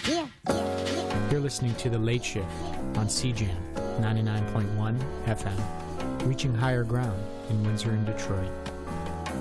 You're listening to The Late Shift on CJAM 99.1 FM, reaching higher ground in Windsor and Detroit.